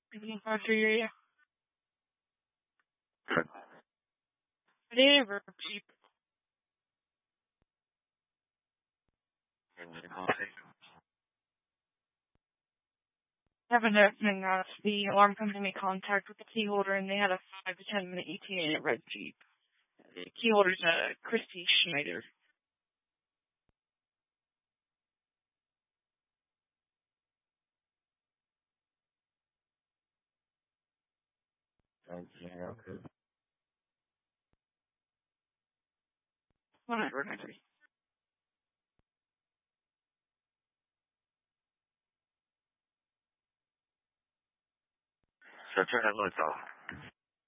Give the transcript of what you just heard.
After you, Good. they were cheap. Happened to the alarm company made contact with the key holder, and they had a 5 to 10 minute ETA in a red Jeep. The key holder's Christy Schneider. Okay. 193. Shut your headlights off.